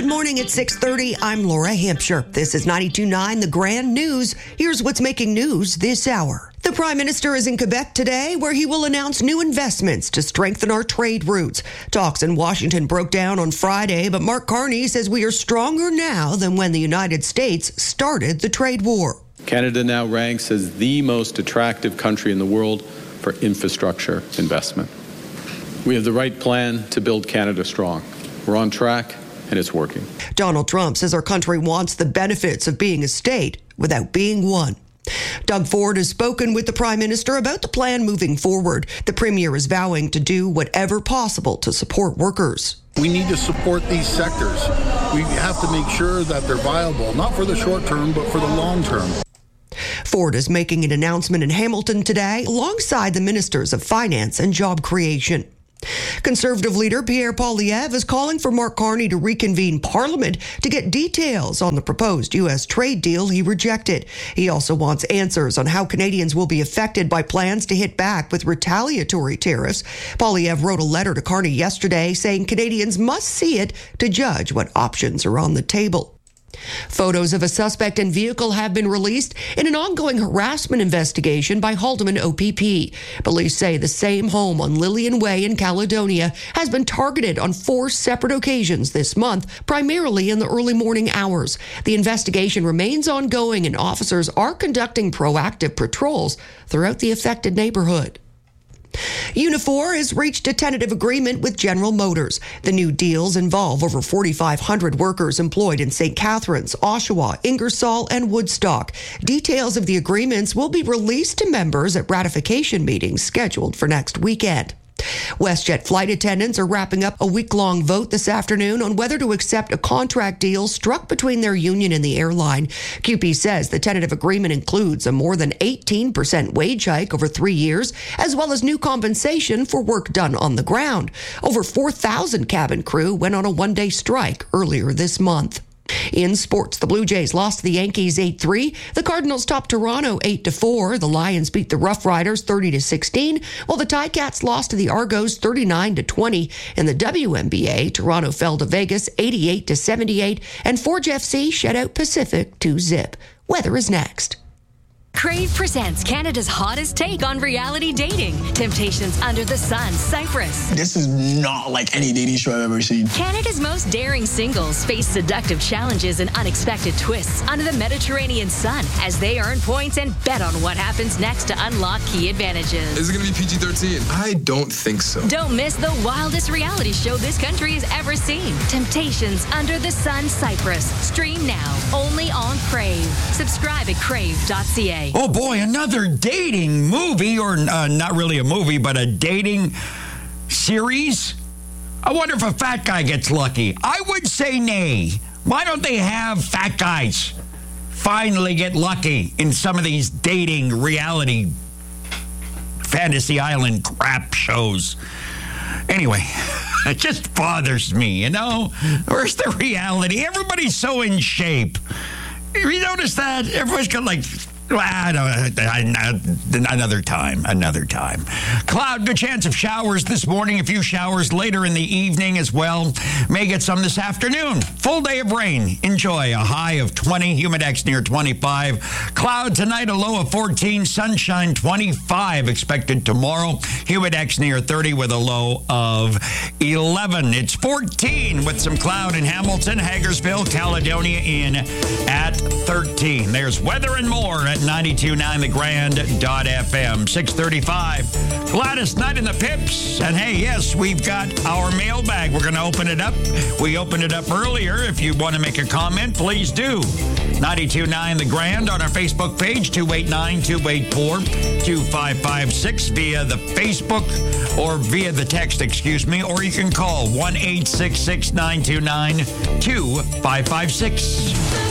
Good morning at 6:30. I'm Laura Hampshire. This is 92.9 The Grand News. Here's what's making news this hour. The Prime Minister is in Quebec today, where he will announce new investments to strengthen our trade routes. Talks in Washington broke down on Friday, but Mark Carney says we are stronger now than when the United States started the trade war. Canada now ranks as the most attractive country in the world for infrastructure investment. We have the right plan to build Canada strong. We're on track, and it's working. Donald Trump says our country wants the benefits of being a state without being one. Doug Ford has spoken with the Prime Minister about the plan moving forward. The Premier is vowing to do whatever possible to support workers. We need to support these sectors. We have to make sure that they're viable, not for the short term, but for the long term. Ford is making an announcement in Hamilton today alongside the Ministers of Finance and Job Creation. Conservative leader Pierre Poilievre is calling for Mark Carney to reconvene Parliament to get details on the proposed U.S. trade deal he rejected. He also wants answers on how Canadians will be affected by plans to hit back with retaliatory tariffs. Poilievre wrote a letter to Carney yesterday saying Canadians must see it to judge what options are on the table. Photos of a suspect and vehicle have been released in an ongoing harassment investigation by Haldimand OPP. Police say the same home on Lillian Way in Caledonia has been targeted on 4 separate occasions this month, primarily in the early morning hours. The investigation remains ongoing and officers are conducting proactive patrols throughout the affected neighborhood. Unifor has reached a tentative agreement with General Motors. The new deals involve over 4,500 workers employed in St. Catharines, Oshawa, Ingersoll, and Woodstock. Details of the agreements will be released to members at ratification meetings scheduled for next weekend. WestJet flight attendants are wrapping up a week-long vote this afternoon on whether to accept a contract deal struck between their union and the airline. CUPE says the tentative agreement includes a more than 18% wage hike over 3 years, as well as new compensation for work done on the ground. Over 4,000 cabin crew went on a one-day strike earlier this month. In sports, the Blue Jays lost to the Yankees 8-3. The Cardinals topped Toronto 8-4. The Lions beat the Rough Riders 30-16, while the Ticats lost to the Argos 39-20. In the WNBA, Toronto fell to Vegas 88-78, and Forge FC shut out Pacific 2-0. Weather is next. Crave presents Canada's hottest take on reality dating. Temptations Under the Sun, Cyprus. This is not like any dating show I've ever seen. Canada's most daring singles face seductive challenges and unexpected twists under the Mediterranean sun as they earn points and bet on what happens next to unlock key advantages. Is it going to be PG-13? I don't think so. Don't miss the wildest reality show this country has ever seen. Temptations Under the Sun, Cyprus. Stream now, only on Crave. Subscribe at crave.ca. Oh boy, another dating movie, or not really a movie, but a dating series? I wonder if a fat guy gets lucky. I would say nay. Why don't they have fat guys finally get lucky in some of these dating reality fantasy island crap shows? Anyway, it just bothers me, you know? Where's the reality? Everybody's so in shape. You notice that? Everybody's got like... Another time. Cloud, good chance of showers this morning. A few showers later in the evening as well. May get some this afternoon. Full day of rain. Enjoy. A high of 20. Humidex near 25. Cloud tonight, a low of 14. Sunshine 25 expected tomorrow. Humidex near 30 with a low of 11. It's 14 with some cloud in Hamilton, Hagersville, Caledonia in at 13. There's weather and more at 92.9thegrand.fm. 6:35. Gladys Knight and the Pips. And hey, yes, we've got our mailbag. We're going to open it up. We opened it up earlier. If you want to make a comment, please do. 92.9 The Grand on our Facebook page, 289-284-2556 via the Facebook or via the text, or you can call 1-866-929-2556.